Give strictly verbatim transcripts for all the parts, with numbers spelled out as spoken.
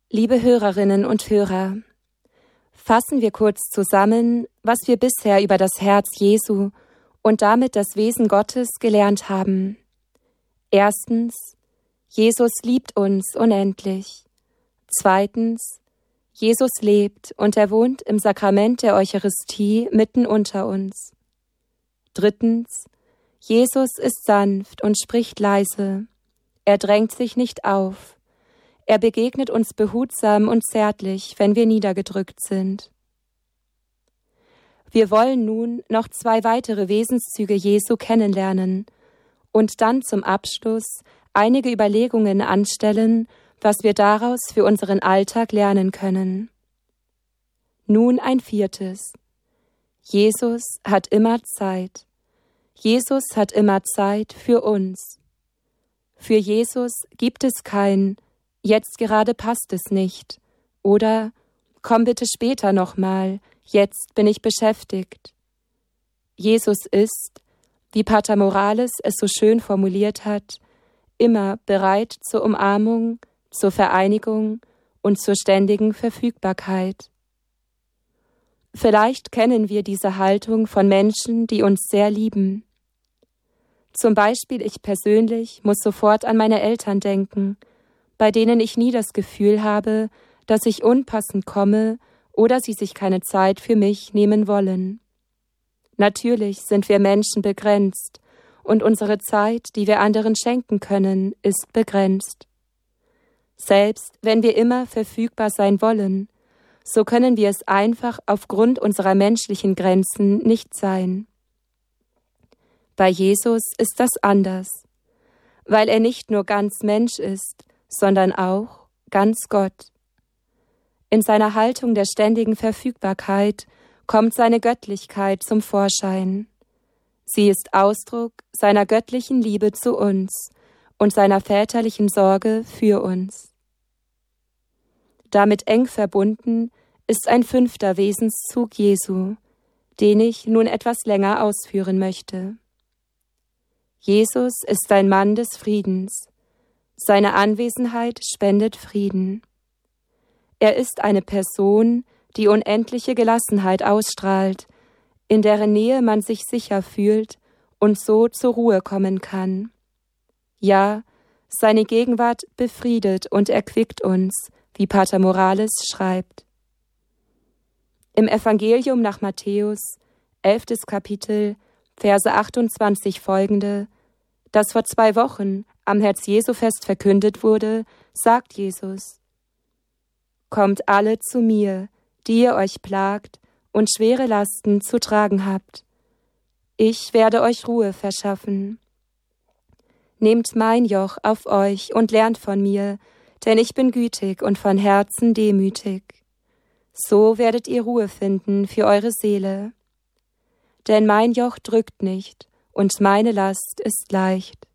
Liebe Hörerinnen und Hörer, fassen wir kurz zusammen, was wir bisher über das Herz Jesu und damit das Wesen Gottes gelernt haben. Erstens, Jesus liebt uns unendlich. Zweitens, Jesus lebt und er wohnt im Sakrament der Eucharistie mitten unter uns. Drittens, Jesus ist sanft und spricht leise. Er drängt sich nicht auf. Er begegnet uns behutsam und zärtlich, wenn wir niedergedrückt sind. Wir wollen nun noch zwei weitere Wesenszüge Jesu kennenlernen und dann zum Abschluss einige Überlegungen anstellen, was wir daraus für unseren Alltag lernen können. Nun ein viertes. Jesus hat immer Zeit. Jesus hat immer Zeit für uns. Für Jesus gibt es kein „Jetzt gerade passt es nicht“ oder „Komm bitte später nochmal, jetzt bin ich beschäftigt“. Jesus ist, wie Pater Morales es so schön formuliert hat, immer bereit zur Umarmung, zur Vereinigung und zur ständigen Verfügbarkeit. Vielleicht kennen wir diese Haltung von Menschen, die uns sehr lieben. Zum Beispiel ich persönlich muss sofort an meine Eltern denken, bei denen ich nie das Gefühl habe, dass ich unpassend komme oder sie sich keine Zeit für mich nehmen wollen. Natürlich sind wir Menschen begrenzt und unsere Zeit, die wir anderen schenken können, ist begrenzt. Selbst wenn wir immer verfügbar sein wollen, so können wir es einfach aufgrund unserer menschlichen Grenzen nicht sein. Bei Jesus ist das anders, weil er nicht nur ganz Mensch ist, sondern auch ganz Gott. In seiner Haltung der ständigen Verfügbarkeit kommt seine Göttlichkeit zum Vorschein. Sie ist Ausdruck seiner göttlichen Liebe zu uns und seiner väterlichen Sorge für uns. Damit eng verbunden ist ein fünfter Wesenszug Jesu, den ich nun etwas länger ausführen möchte. Jesus ist ein Mann des Friedens. Seine Anwesenheit spendet Frieden. Er ist eine Person, die unendliche Gelassenheit ausstrahlt, in deren Nähe man sich sicher fühlt und so zur Ruhe kommen kann. Ja, seine Gegenwart befriedet und erquickt uns, wie Pater Morales schreibt. Im Evangelium nach Matthäus, elftes Kapitel, Verse achtundzwanzig folgende, das vor zwei Wochen am Herz-Jesu-Fest verkündet wurde, sagt Jesus: Kommt alle zu mir, die ihr euch plagt und schwere Lasten zu tragen habt. Ich werde euch Ruhe verschaffen. Nehmt mein Joch auf euch und lernt von mir, denn ich bin gütig und von Herzen demütig. So werdet ihr Ruhe finden für eure Seele. Denn mein Joch drückt nicht und meine Last ist leicht.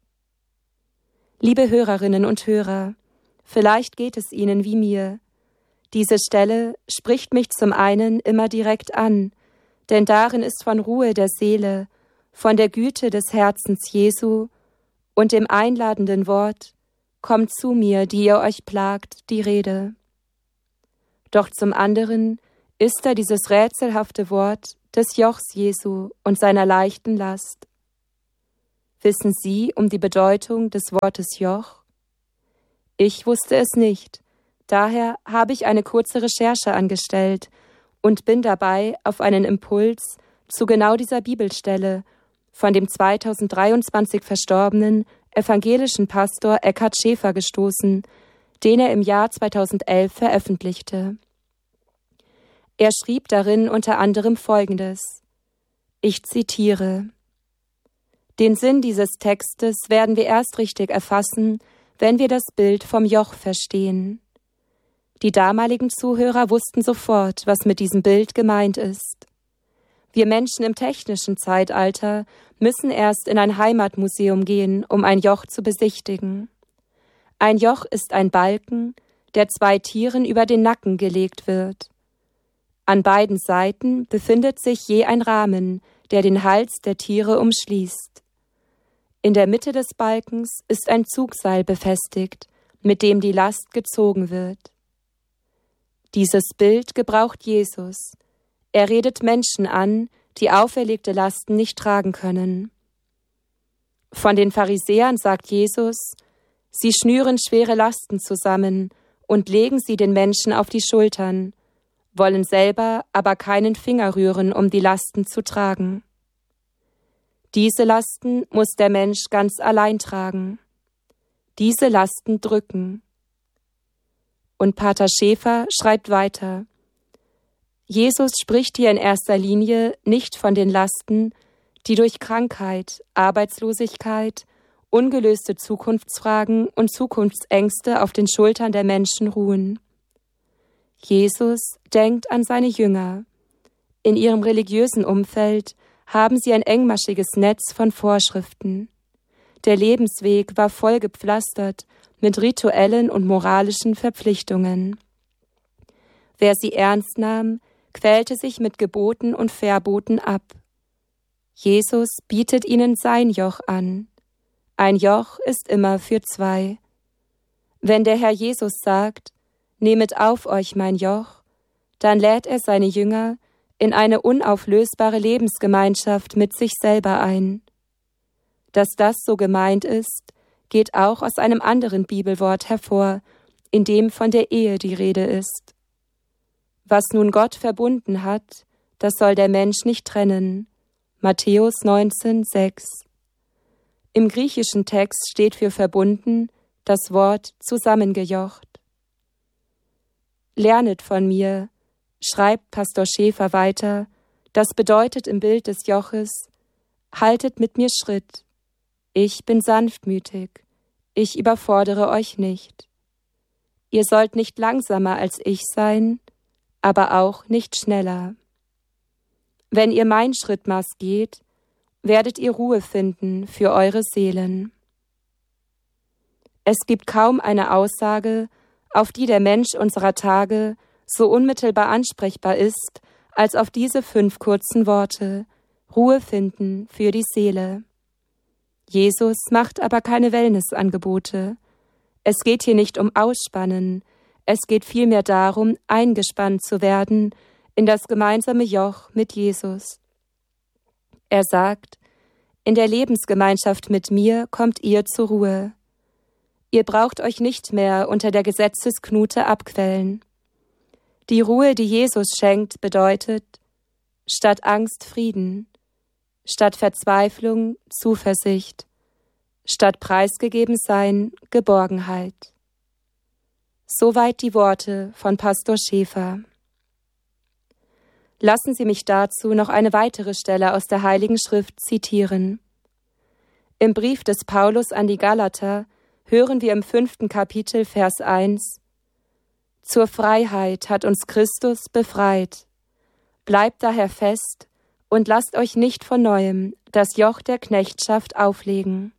Liebe Hörerinnen und Hörer, vielleicht geht es Ihnen wie mir. Diese Stelle spricht mich zum einen immer direkt an, denn darin ist von Ruhe der Seele, von der Güte des Herzens Jesu und dem einladenden Wort: Kommt zu mir, die ihr euch plagt, die Rede. Doch zum anderen ist da dieses rätselhafte Wort des Jochs Jesu und seiner leichten Last. Wissen Sie um die Bedeutung des Wortes Joch? Ich wusste es nicht, daher habe ich eine kurze Recherche angestellt und bin dabei auf einen Impuls zu genau dieser Bibelstelle von dem zweitausenddreiundzwanzig verstorbenen evangelischen Pastor Eckhard Schäfer gestoßen, den er im Jahr zweitausendelf veröffentlichte. Er schrieb darin unter anderem Folgendes: Ich zitiere: Den Sinn dieses Textes werden wir erst richtig erfassen, wenn wir das Bild vom Joch verstehen. Die damaligen Zuhörer wussten sofort, was mit diesem Bild gemeint ist. Wir Menschen im technischen Zeitalter müssen erst in ein Heimatmuseum gehen, um ein Joch zu besichtigen. Ein Joch ist ein Balken, der zwei Tieren über den Nacken gelegt wird. An beiden Seiten befindet sich je ein Rahmen, der den Hals der Tiere umschließt. In der Mitte des Balkens ist ein Zugseil befestigt, mit dem die Last gezogen wird. Dieses Bild gebraucht Jesus. Er redet Menschen an, die auferlegte Lasten nicht tragen können. Von den Pharisäern sagt Jesus, sie schnüren schwere Lasten zusammen und legen sie den Menschen auf die Schultern, wollen selber aber keinen Finger rühren, um die Lasten zu tragen. Diese Lasten muss der Mensch ganz allein tragen. Diese Lasten drücken. Und Pater Schäfer schreibt weiter: Jesus spricht hier in erster Linie nicht von den Lasten, die durch Krankheit, Arbeitslosigkeit, ungelöste Zukunftsfragen und Zukunftsängste auf den Schultern der Menschen ruhen. Jesus denkt an seine Jünger. In ihrem religiösen Umfeld haben sie ein engmaschiges Netz von Vorschriften. Der Lebensweg war voll gepflastert mit rituellen und moralischen Verpflichtungen. Wer sie ernst nahm, quälte sich mit Geboten und Verboten ab. Jesus bietet ihnen sein Joch an. Ein Joch ist immer für zwei. Wenn der Herr Jesus sagt, nehmet auf euch mein Joch, dann lädt er seine Jünger in eine unauflösbare Lebensgemeinschaft mit sich selber ein. Dass das so gemeint ist, geht auch aus einem anderen Bibelwort hervor, in dem von der Ehe die Rede ist. Was nun Gott verbunden hat, das soll der Mensch nicht trennen. Matthäus neunzehn, sechs. Im griechischen Text steht für verbunden das Wort zusammengejocht. Lernet von mir, schreibt Pastor Schäfer weiter, das bedeutet im Bild des Joches, haltet mit mir Schritt. Ich bin sanftmütig, ich überfordere euch nicht. Ihr sollt nicht langsamer als ich sein, aber auch nicht schneller. Wenn ihr mein Schrittmaß geht, werdet ihr Ruhe finden für eure Seelen. Es gibt kaum eine Aussage, auf die der Mensch unserer Tage so unmittelbar ansprechbar ist, als auf diese fünf kurzen Worte: Ruhe finden für die Seele. Jesus macht aber keine Wellnessangebote. Es geht hier nicht um Ausspannen, es geht vielmehr darum, eingespannt zu werden in das gemeinsame Joch mit Jesus. Er sagt, in der Lebensgemeinschaft mit mir kommt ihr zur Ruhe. Ihr braucht euch nicht mehr unter der Gesetzesknute abquellen. Die Ruhe, die Jesus schenkt, bedeutet, statt Angst Frieden, statt Verzweiflung Zuversicht, statt Preisgegebensein Geborgenheit. Soweit die Worte von Pastor Schäfer. Lassen Sie mich dazu noch eine weitere Stelle aus der Heiligen Schrift zitieren. Im Brief des Paulus an die Galater hören wir im fünften Kapitel, Vers eins: Zur Freiheit hat uns Christus befreit. Bleibt daher fest und lasst euch nicht von Neuem das Joch der Knechtschaft auflegen.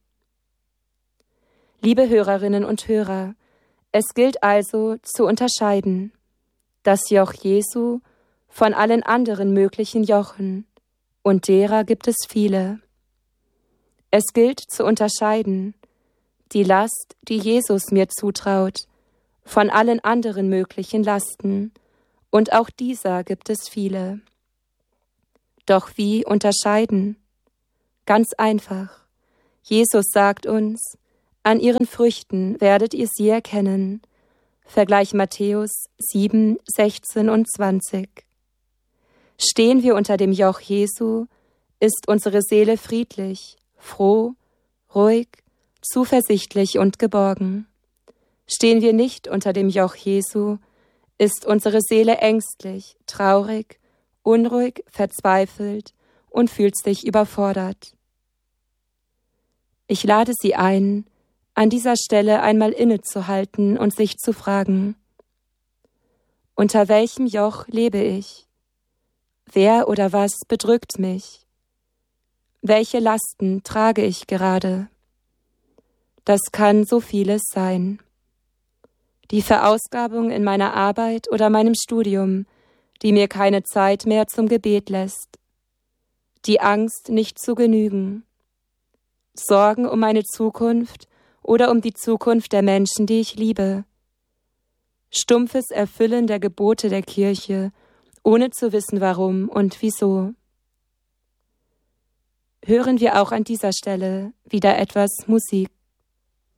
Liebe Hörerinnen und Hörer, es gilt also zu unterscheiden. Das Joch Jesu von allen anderen möglichen Jochen, und derer gibt es viele. Es gilt zu unterscheiden, die Last, die Jesus mir zutraut, von allen anderen möglichen Lasten, und auch dieser gibt es viele. Doch wie unterscheiden? Ganz einfach. Jesus sagt uns, an ihren Früchten werdet ihr sie erkennen. Vergleich Matthäus sieben, sechzehn und zwanzig. Stehen wir unter dem Joch Jesu, ist unsere Seele friedlich, froh, ruhig, zuversichtlich und geborgen. Stehen wir nicht unter dem Joch Jesu, ist unsere Seele ängstlich, traurig, unruhig, verzweifelt und fühlt sich überfordert. Ich lade Sie ein, an dieser Stelle einmal innezuhalten und sich zu fragen: Unter welchem Joch lebe ich? Wer oder was bedrückt mich? Welche Lasten trage ich gerade? Das kann so vieles sein. Die Verausgabung in meiner Arbeit oder meinem Studium, die mir keine Zeit mehr zum Gebet lässt. Die Angst, nicht zu genügen. Sorgen um meine Zukunft oder um die Zukunft der Menschen, die ich liebe. stumpfes Erfüllen der Gebote der Kirche, ohne zu wissen warum und wieso. Hören wir auch an dieser Stelle wieder etwas Musik.